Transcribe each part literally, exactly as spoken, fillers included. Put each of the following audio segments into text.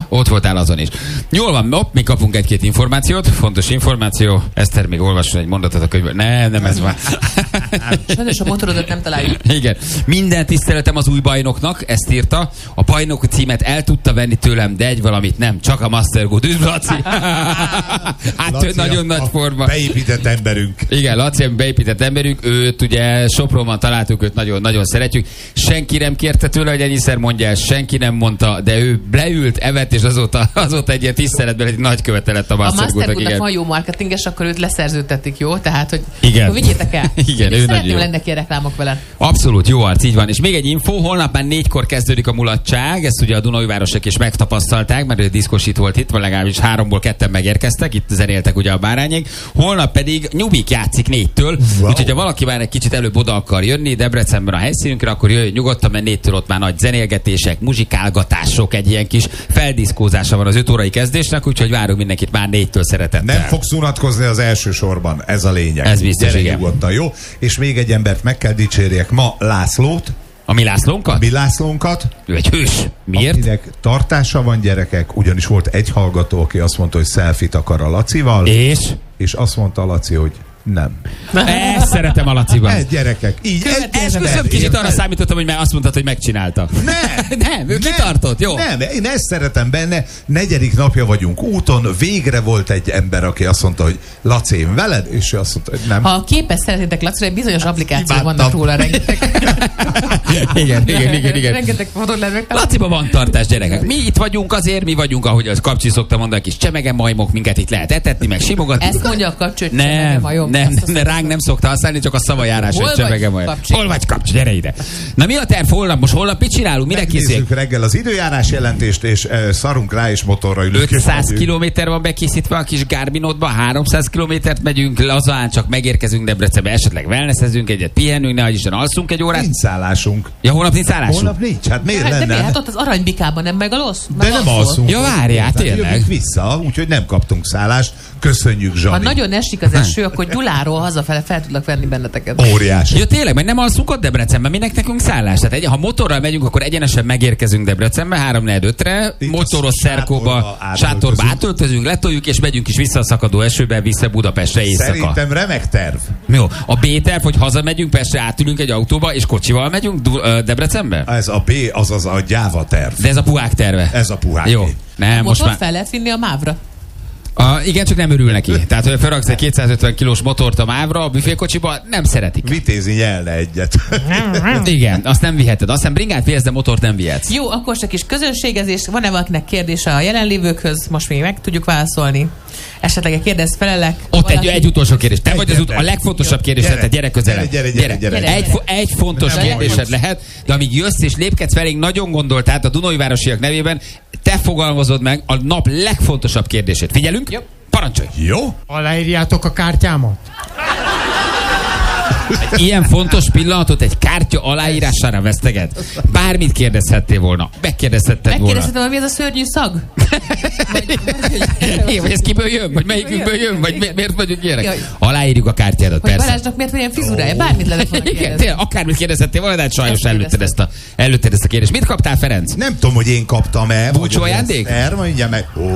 Ott voltál azon is. Jól van, hopp, mi kapunk egy-két információt, fontos információ. Eszter még olvasson egy mondatot a könyvből. Nem, nem ez van. Sajnos a motorodat nem találjuk. Igen. Minden tiszteletem az új bajnoknak, ezt írta. A bajnok címet el tudta venni tőlem, de egy valamit nem. Csak a Master Good. Üdv, Laci! Hát Laci, nagyon a, nagy a forma. beépített emberünk. Igen, Laci, beépített emberünk. Őt ugye Sopronban találtuk, őt nagyon, nagyon szeretjük. Senki nem kérte tőle, hogy ennyiszer mondja el, senki nem mondta, de ő leült, evett, és azóta, azóta egy ilyen tiszteletben egy nagy követe lett a Master Good-nak. A Master Good-nak van jó marketinges, akkor őt leszerződtetik, jó? Tehát, hogy igen. Akkor vigyétek el. Igen, ő szeretném, jó. lennek ilyen reklámok vele. Abszolút, jó arc, így van. És még egy info, holnap már négykor kezdődik a mulatság, ezt ugye a Dunaújvárosok is megtapasztalták, mert ő diszkosít volt itt, vagy legalábbis háromból ketten megérkeztek, itt zenéltek ugye a bárányék. Holnap pedig Nyubik játszik négytől, wow. Úgyhogy ha valaki már egy kicsit előbb oda akar jönni Debrecenben a helyszínünkre, akkor jöjjön nyugodtan, mert négytől ott már nagy zenélgetések, muzsikálgatások, egy ilyen kis feldiszkózása van az öt órai kezdésnek, úgyhogy várunk mindenkit már négytől szeretettel. Nem fogsz unatkozni az első sorban, ez a lényeg. Ez biztos, Gyere igen. nyugodtan, jó? És még egy embert meg kell dicsérjek ma, Lászlót. A mi Lászlónkat? Mi Lászlónkat. Ő egy hős. Miért? Akinek tartása van, gyerekek, ugyanis volt egy hallgató, aki azt mondta, hogy selfit akar a Lacival. És? És azt mondta a Laci, hogy nem. Ezt szeretem a Laciban. Ez gyerekek. Így Esküszöm, kicsit arra számítottam, hogy már azt mondtad, hogy megcsinálta. Nem. Nem, ő kitartott, jó? Nem, én ezt szeretem benne. Negyedik napja vagyunk úton, végre volt egy ember, aki azt mondta, hogy Laci, én veled, és ő azt mondta, hogy nem. Ha a képes szeretnétek Lacira, egy bizonyos applikációk Imádtam. vannak róla, rengeteg. Igen, igen, igen, igen. Rengeteg fotót lehet megtalálni. Laciban van tartás, gyerekek. Mi itt vagyunk azért, mi vagyunk, ahogy az Kapcsi szokta mondani, kis csemege majmok, minket itt lehet etetni, meg simogatni. Ezt mondja a Kapcsi, hogy Nem, csemege majom. nem, nem, ránk nem szokta használni, csak a szavajárás, Hol hogy csemege vagy, majom. Kapcsi? Hol vagy, Kapcsi? Gyere ide. Na mi a terv holnap? Most holnap mit csinálunk? Mire készüljük? Megnézzük reggel az időjárás jelentést, és uh, szarunk rá, és motorra ülünk. ötszáz kilométer van bekészítve a kis Garminodba, háromszáz kilométert megyünk, lazán csak megérkezünk Debrecenbe, esetleg wellnessezünk egyet, pihenünk, nehogy Isten alszunk egy órát. Nincs szállásunk. Ja, holnap nincs szállásunk? Holnap nincs, hát miért De lenne? miért? Hát ott az aranybikában nem megalsz? De nem alszunk. Ja, várjál, tényleg. Jövünk vissza, úgyhogy nem kaptunk szállást. Köszönjük, Zsani. Ha nagyon esik az eső, akkor Gyuláról hazafele fel tudlak venni benneteket. Óriási. Ja, tényleg, mert nem alszunk ott Debrecenben, minek nekünk szállás. Tehát egy, ha motorral megyünk, akkor egyenesen megérkezünk Debrecenbe, három negyven ötre, motoros szerkóba, sátorba átöltözünk, letoljuk, és megyünk is vissza a szakadó esőbe, vissza Budapestre éjszaka. Szerintem remek terv. Jó, a B-terv, hogy hazamegyünk, Pestre átülünk egy autóba, és kocsival megyünk Du- ö, Debrecenbe? Ez a B, azaz a gyáva terv. De ez a puhák terve. Ez a puhák. Jó. Nem, A most motort már... fel lehet vinni a mávra. A, igen, csak nem örül neki. Tehát, hogy felraksz egy kétszázötven kilós motort a mávra, a büfékocsiba, nem szeretik. Vitézi nyelne egyet. Igen, azt nem viheted. Azt hiszem bringát vihetsz, de motort nem vihetsz. Jó, akkor csak is közönségezés. Van-e valakinek kérdése a jelenlévőkhöz? Most még meg tudjuk válaszolni. Esetleg egy kérdez felelek. Ott egy, valaki... egy utolsó kérdés. Te Egy vagy az ut- a legfontosabb kérdés, Gyere. tehát gyere közelebb. Gyere, gyere, gyere, gyere. Egy, fo- egy fontos Nem kérdésed baj. lehet, de amíg jössz és lépkedsz felénk, nagyon gondolt, tehát a Dunaújvárosiak nevében te fogalmazod meg a nap legfontosabb kérdését. Figyelünk? Jó. Parancsolj! Jó? Aláírjátok a kártyámat? Egy ilyen fontos pillanatot egy kártya aláírására veszteged. Bármit kérdezhettél volna. Megkérdezhetted volna. Megkérdezhetem, hogy mi ez a szörnyű szag? Én, vagy ez kiből jön? Vagy melyikünkből jön? Vagy mi- miért vagyunk ilyenek? Jaj. Aláírjuk a kártyádat, Hogy persze. Balázsnak miért van ilyen fizurája? Bármit lehet volna Igen, kérdezni. tényleg, akármit kérdezhettél volna, de hát sajnos Ezt előtted ezt, a, előtted ezt a kérdést. Mit kaptál, Ferenc? Nem tudom, hogy én kaptam-e. Búcsú ajándék? Er, mondja meg. Ó,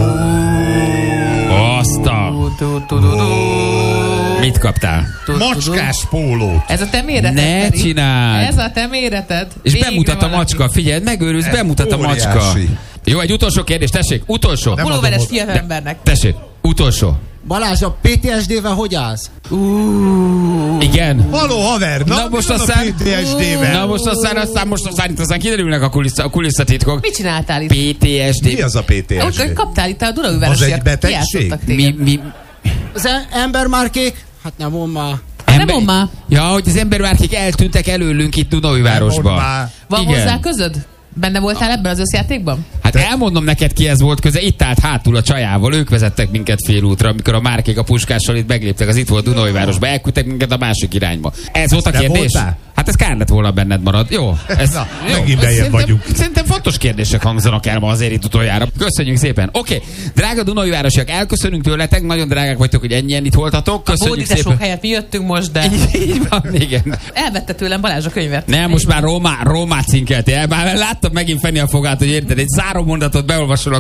Azt a... Tu, tu, tu, tu. Mit kaptál? Tu, tu, tu. macskás pólót. Ez a te méreted, Ne Feri. csináld! Ez a te méreted. És Végre bemutat a valaki. macska. Figyelj, megőrülsz, bemutat a macska. óriási. Jó, egy utolsó kérdés, tessék, utolsó. Nem Pulóveres adom oda. fiatalembernek. Tessék, utolsó. Balázs, a pé té es dé-vel hogy állsz? Igen. Haló, haver! Na, Na most mi van aztán- a pé té es dé-vel? Na most aztán, aztán most aztán itt aztán kiderülnek a, kulissza, a kulisszatitkok. Mit csináltál itt? pé té es dé. Mi az a pé té es Úgy, dé? hogy kaptál itt a Az egy Dunaújvárosiak. betegség? Kijátszottak Mi, téged. mi, Az e- embermárkék? Hát nem mond már. Nem mondd már. Ja, hogy az embermárkék eltűntek előlünk itt Nem Dunaújvárosba. mondd már. Van Igen. hozzá közöd? Benne voltál ebben az összjátékban? Hát elmondom neked, ki ez volt köze. Itt állt hátul a csajával, ők vezettek minket félútra, amikor a márkék a puskással itt megléptek, az itt volt Dunaújvárosba, elküldtek minket a másik irányba. Ez volt a te kérdés? voltál? Hát ez kár lett volna benned marad. Jó. Ez, Na, jó. megint bejebb Szerintem- vagyunk. Szerintem fontos kérdések hangzanak el ma azért itt utoljára. Köszönjük szépen. Oké, okay. Drága Dunaújvárosiak, elköszönünk tőletek, nagyon drágák vagytok, hogy ennyien itt voltatok. Köszönjük Bódítások szépen. helyett mi jöttünk most, de Így van, igen. elvette tőlem Balázs a könyvet. Nem, most már Rómá, Rómát cinkeltél. Már láttam megint fenni a fogát, hogy érted, egy záró mondatot beolvasol a